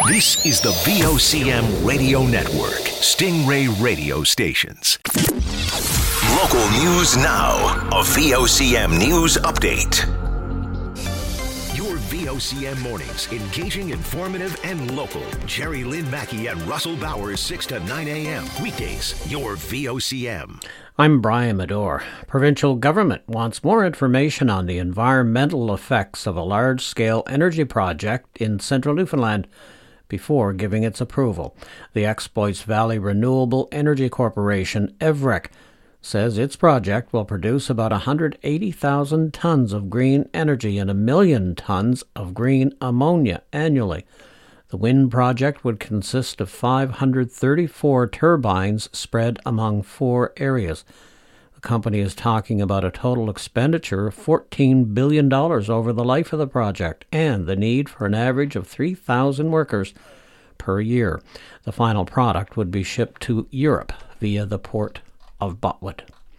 This is the VOCM Radio Network, Stingray Radio Stations. Local news now. A VOCM news update. Your VOCM mornings, engaging, informative, and local. Jerry Lynn Mackey and Russell Bowers, 6 to 9 a.m. Weekdays, your VOCM. I'm Brian Medore. Provincial government wants more information on the environmental effects of a large-scale energy project in central Newfoundland before giving its approval. The Exploits Valley Renewable Energy Corporation, EVREC, says its project will produce about 180,000 tons of green energy and 1 million tons of green ammonia annually. The wind project would consist of 534 turbines spread among 4 areas. The company is talking about a total expenditure of $14 billion over the life of the project and the need for an average of 3,000 workers per year. The final product would be shipped to Europe via the port of Botwood.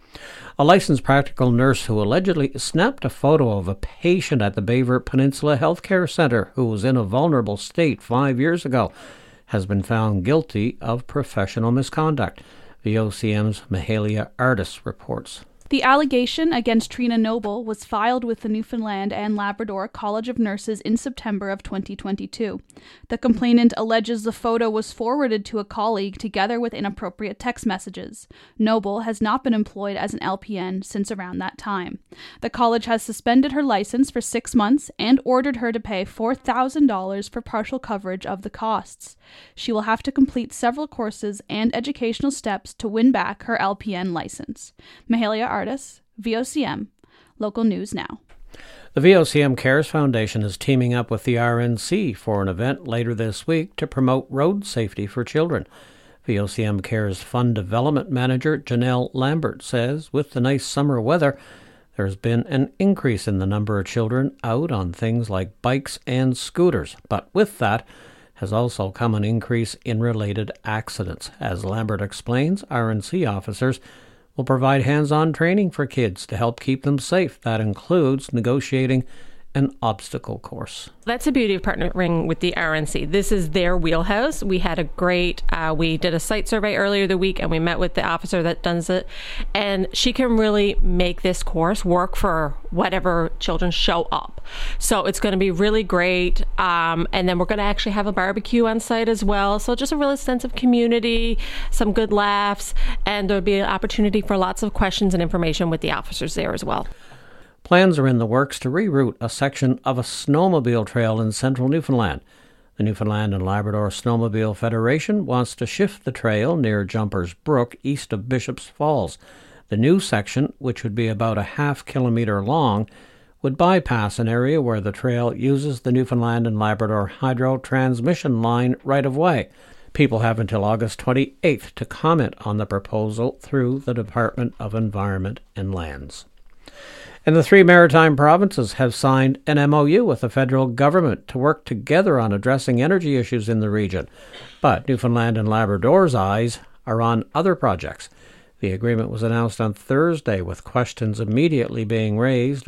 A licensed practical nurse who allegedly snapped a photo of a patient at the Baver Peninsula Healthcare Centre who was in a vulnerable state 5 years ago has been found guilty of professional misconduct. VOCM's Mahalia Artis reports. The allegation against Trina Noble was filed with the Newfoundland and Labrador College of Nurses in September of 2022. The complainant alleges the photo was forwarded to a colleague together with inappropriate text messages. Noble has not been employed as an LPN since around that time. The college has suspended her license for 6 months and ordered her to pay $4,000 for partial coverage of the costs. She will have to complete several courses and educational steps to win back her LPN license. Mahalia Artis, VOCM, local news now. The VOCM Cares Foundation is teaming up with the RNC for an event later this week to promote road safety for children. VOCM Cares Fund Development Manager Janelle Lambert says with the nice summer weather, there's been an increase in the number of children out on things like bikes and scooters. But with that has also come an increase in related accidents. As Lambert explains, RNC officers will provide hands-on training for kids to help keep them safe. That includes negotiating an obstacle course. That's the beauty of partnering with the RNC. This is their wheelhouse. We had a great, we did a site survey earlier the week and we met with the officer that does it. And she can really make this course work for whatever children show up. So it's going to be really great. And then we're going to actually have a barbecue on site as well. So just a real sense of community, some good laughs, and there'll be an opportunity for lots of questions and information with the officers there as well. Plans are in the works to reroute a section of a snowmobile trail in central Newfoundland. The Newfoundland and Labrador Snowmobile Federation wants to shift the trail near Jumpers Brook east of Bishops Falls. The new section, which would be about a half-kilometre long, would bypass an area where the trail uses the Newfoundland and Labrador Hydro Transmission Line right-of-way. People have until August 28th to comment on the proposal through the Department of Environment and Lands. And the 3 maritime provinces have signed an MOU with the federal government to work together on addressing energy issues in the region. But Newfoundland and Labrador's eyes are on other projects. The agreement was announced on Thursday with questions immediately being raised